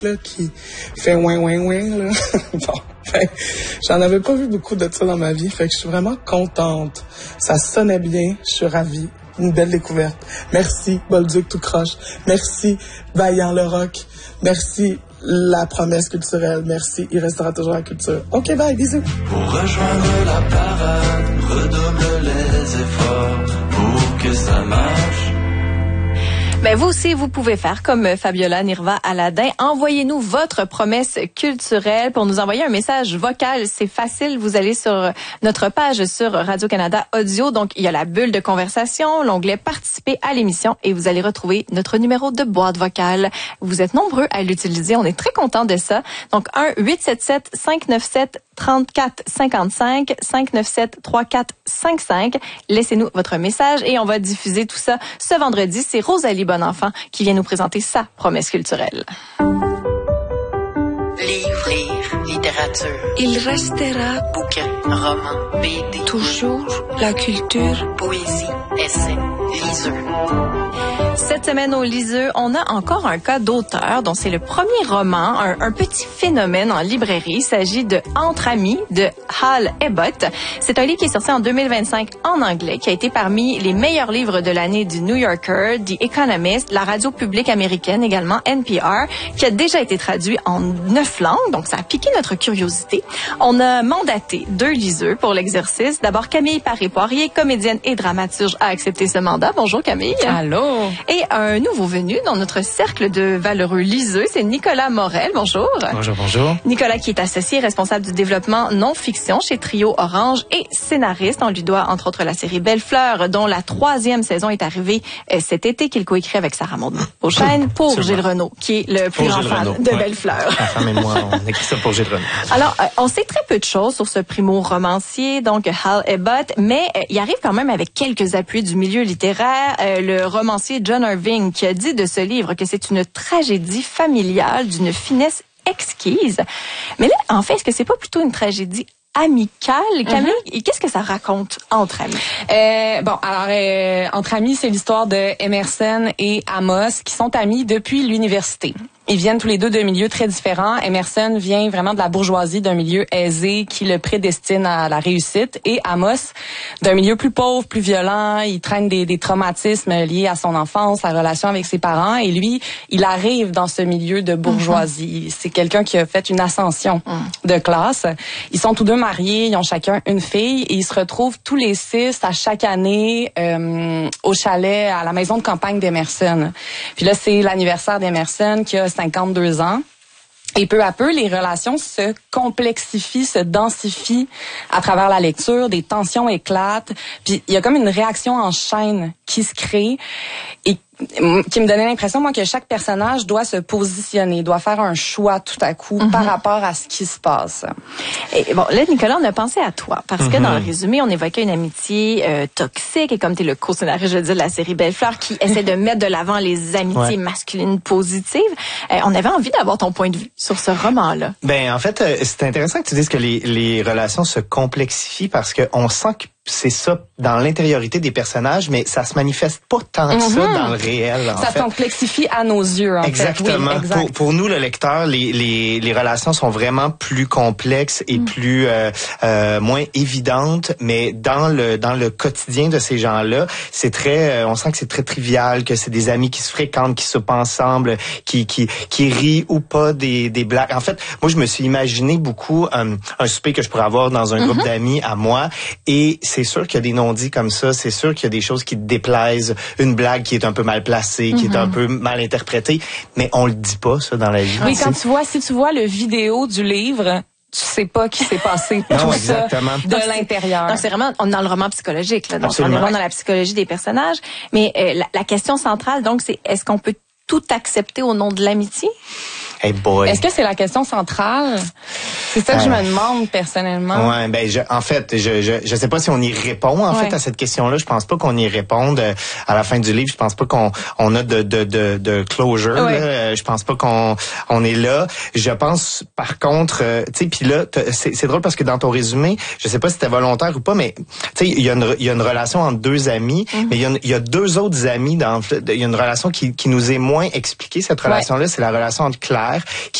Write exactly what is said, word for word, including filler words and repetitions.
là, qui fait ouin ouin ouin là. Bon, fait, j'en avais pas vu beaucoup de ça dans ma vie, fait que je suis vraiment contente. Ça sonnait bien, je suis ravie. Une belle découverte. Merci Bolduc tout croche. Merci Vaillant le rock. Merci La Promesse culturelle. Merci, il restera toujours la culture. OK, bye, bisous. Pour rejoindre la parade, redouble les efforts pour que ça marche. Ben vous aussi, vous pouvez faire comme Fabiola Nirva Aladin. Envoyez-nous votre promesse culturelle pour nous envoyer un message vocal. C'est facile. Vous allez sur notre page sur Radio-Canada Audio. Donc, il y a la bulle de conversation, l'onglet participer à l'émission et vous allez retrouver notre numéro de boîte vocale. Vous êtes nombreux à l'utiliser. On est très contents de ça. Donc, un huit sept sept cinq neuf sept trente-quatre cinquante-cinq, cinq neuf sept trois quatre cinq cinq. Laissez-nous votre message et on va diffuser tout ça ce vendredi. C'est Rosalie Bonenfant qui vient nous présenter sa promesse culturelle. Livre, lire, littérature. Il restera Bouquin, roman, B D. toujours la culture. Poésie, essai, liseux. Cette semaine au Liseux, on a encore un cas d'auteur dont c'est le premier roman, un, un petit phénomène en librairie. Il s'agit de Entre amis de Hal Ebbott. C'est un livre qui est sorti en deux mille vingt-cinq en anglais, qui a été parmi les meilleurs livres de l'année du New Yorker, The Economist, la radio publique américaine également, N P R, qui a déjà été traduit en neuf langues, donc ça a piqué notre curiosité. On a mandaté deux liseux pour l'exercice. D'abord, Camille Paré-Poirier, comédienne et dramaturge, a accepté ce mandat. Bonjour Camille. Allô. Et un nouveau venu dans notre cercle de valeureux liseux, c'est Nicolas Morel. Bonjour. Bonjour, bonjour. Nicolas qui est associé et responsable du développement non-fiction chez Trio Orange et scénariste. On lui doit entre autres la série Belle Fleur, dont la troisième saison est arrivée cet été, qu'il coécrit avec Sarah Maud Beauchesne pour Gilles Renaud, qui est le plus grand fan de ouais. Belle Fleur. Ma femme et moi, on écrit ça pour Gilles Renaud. Alors, euh, on sait très peu de choses sur ce primo-romancier, donc Hal Ebbott, mais euh, il arrive quand même avec quelques appuis du milieu littéraire. Euh, le romancier John Irving qui a dit de ce livre que c'est une tragédie familiale d'une finesse exquise. Mais là, en fait, est-ce que c'est pas plutôt une tragédie amicale? Camille, mm-hmm. Qu'est-ce que ça raconte entre amis? Euh, bon, alors, euh, Entre amis, c'est l'histoire de Emerson et Amos qui sont amis depuis l'université. Ils viennent tous les deux de milieux très différents. Emerson vient vraiment de la bourgeoisie, d'un milieu aisé qui le prédestine à la réussite. Et Amos, d'un milieu plus pauvre, plus violent. Il traîne des, des traumatismes liés à son enfance, la relation avec ses parents. Et lui, il arrive dans ce milieu de bourgeoisie. Mm-hmm. C'est quelqu'un qui a fait une ascension mm. de classe. Ils sont tous deux mariés, ils ont chacun une fille. Et ils se retrouvent tous les six à chaque année euh, au chalet, à la maison de campagne d'Emerson. Puis là, c'est l'anniversaire d'Emerson qui a cinquante-deux ans. Et peu à peu, les relations se complexifient, se densifient à travers la lecture, des tensions éclatent, puis il y a comme une réaction en chaîne qui se crée et qui me donnait l'impression, moi, que chaque personnage doit se positionner, doit faire un choix tout à coup mm-hmm. par rapport à ce qui se passe. Et bon, là, Nicolas, on a pensé à toi, parce mm-hmm. que dans le résumé, on évoquait une amitié euh, toxique, et comme tu es le co-scénariste, je veux dire, de la série Belle Fleur, qui essaie de mettre de l'avant les amitiés ouais. masculines positives. Euh, on avait envie d'avoir ton point de vue sur ce roman-là. Ben, en fait, euh, c'est intéressant que tu dises que les, les relations se complexifient, parce qu'on sent que c'est ça dans l'intériorité des personnages, mais ça se manifeste pas tant que mm-hmm. ça dans le réel. En ça fait. se complexifie à nos yeux, en Exactement. fait. Oui, exact. Pour, pour nous, le lecteur, les, les, les relations sont vraiment plus complexes et mm. plus euh, euh, moins évidentes, mais dans le dans le quotidien de ces gens-là, c'est très, euh, on sent que c'est très trivial, que c'est des amis qui se fréquentent, qui soupent ensemble, qui qui qui rient ou pas des des blagues. En fait, moi, je me suis imaginé beaucoup euh, un souper que je pourrais avoir dans un mm-hmm. groupe d'amis à moi, et c'est sûr qu'il y a des non-dits comme ça, c'est sûr qu'il y a des choses qui te déplaisent, une blague qui est un peu mal placée, qui mm-hmm. est un peu mal interprétée, mais on le dit pas, ça, dans la vie. Oui, quand tu vois, si tu vois le vidéo du livre, tu sais pas qui s'est passé tout non, ça exactement. de donc, l'intérieur. Donc, c'est vraiment, on est dans le roman psychologique, là. Donc, Absolument. On est vraiment dans la psychologie des personnages. Mais euh, la, la question centrale, donc, c'est est-ce qu'on peut tout accepter au nom de l'amitié? Hey boy. Est-ce que c'est la question centrale? C'est ça que euh, je me demande personnellement. Ouais, ben je, en fait, je, je je sais pas si on y répond en ouais. fait à cette question-là. Je pense pas qu'on y réponde à la fin du livre. Je pense pas qu'on on a de de de, de closure. Ouais. Là. Je pense pas qu'on on est là. Je pense par contre, euh, tu sais, puis là, c'est, c'est drôle parce que dans ton résumé, je sais pas si c'était volontaire ou pas, mais tu sais, il y a une il y a une relation entre deux amis, mm-hmm. mais il y a il y a deux autres amis dans il y a une relation qui qui nous est moins expliquée cette relation-là, ouais. c'est la relation entre Claire qui